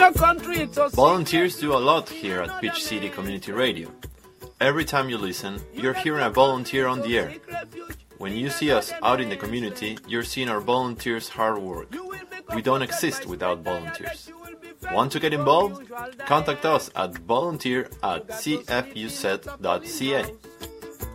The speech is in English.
your country. Volunteers do a lot here at Peach City Community Radio. Every time you listen, you're hearing a volunteer on the air. When you see us out in the community, you're seeing our volunteers' hard work. We don't exist without volunteers. Want to get involved? Contact us at volunteer@cfuset.ca.